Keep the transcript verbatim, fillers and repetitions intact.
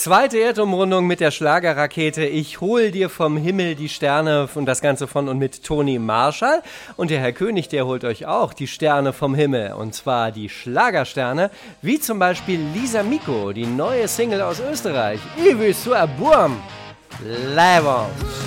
Zweite Erdumrundung mit der Schlagerrakete. Ich hol dir vom Himmel die Sterne und das Ganze von und mit Toni Marshall. Und der Herr König, der holt euch auch die Sterne vom Himmel. Und zwar die Schlagersterne, wie zum Beispiel Lisa Miko, die neue Single aus Österreich. Ich will so ein Burm. Leibend.